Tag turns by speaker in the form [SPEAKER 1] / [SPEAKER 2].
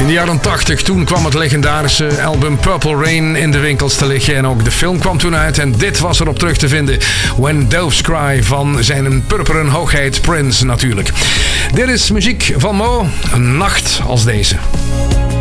[SPEAKER 1] In de jaren 80, toen kwam het legendarische album Purple Rain in de winkels te liggen. En ook de film kwam toen uit. En dit was erop terug te vinden. When Doves Cry van zijn purperen hoogheid Prince natuurlijk. Dit is muziek van Mo. Een nacht als deze.